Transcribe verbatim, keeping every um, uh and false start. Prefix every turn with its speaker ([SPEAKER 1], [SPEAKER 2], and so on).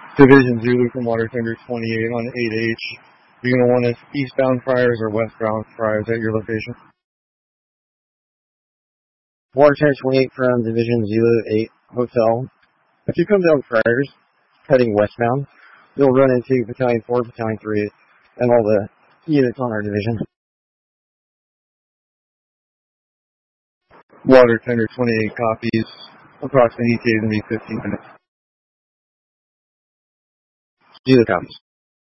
[SPEAKER 1] Division Zulu from Water Tender twenty-eight on eight H. You're going to want us eastbound fryers or westbound fryers at your location?
[SPEAKER 2] Water Tender twenty-eight from Division Zulu eight Hotel. If you come down fryers, heading westbound, you'll run into Battalion four, Battalion three, and all the units on our division.
[SPEAKER 1] Water Tender twenty-eight copies. Approximate E T A is going to be fifteen minutes.
[SPEAKER 2] Zulu copies.